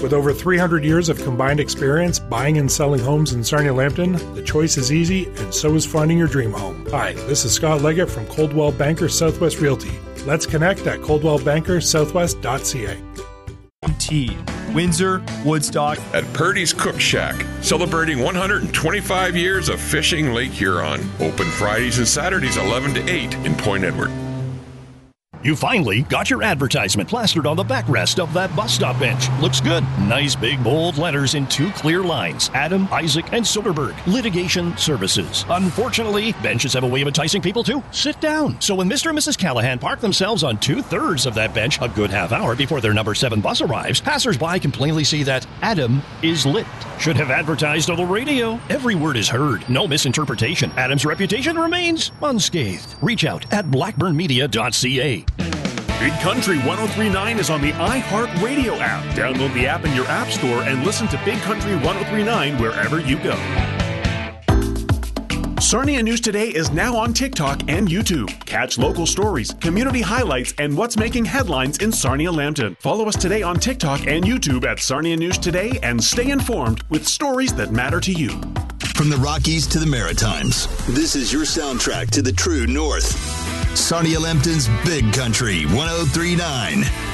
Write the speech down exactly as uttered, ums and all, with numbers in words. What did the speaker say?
With over three hundred years of combined experience buying and selling homes in Sarnia Lambton, the choice is easy, and so is finding your dream home. Hi, this is Scott Leggett from Coldwell Banker Southwest Realty. Let's connect at coldwell banker southwest dot c a. T. Windsor, Woodstock. At Purdy's Cook Shack, celebrating one hundred twenty-five years of fishing Lake Huron. Open Fridays and Saturdays eleven to eight in Point Edward. You finally got your advertisement plastered on the backrest of that bus stop bench. Looks good. Nice big bold letters in two clear lines. Adam, Isaac, and Soderberg. Litigation Services. Unfortunately, benches have a way of enticing people to sit down. So when Mister and Missus Callahan park themselves on two-thirds of that bench a good half hour before their number seven bus arrives, passers-by can plainly see that Adam is lit. Should have advertised on the radio. Every word is heard. No misinterpretation. Adam's reputation remains unscathed. Reach out at blackburn media dot c a. Big Country one oh three point nine is on the iHeartRadio app. Download the app in your app store and listen to Big Country one oh three point nine wherever you go. Sarnia News Today is now on TikTok and YouTube. Catch local stories, community highlights, and what's making headlines in Sarnia Lambton. Follow us today on TikTok and YouTube at Sarnia News Today and stay informed with stories that matter to you. From the Rockies to the Maritimes, this is your soundtrack to the true north. Sarnia Lambton's Big Country one oh three point nine.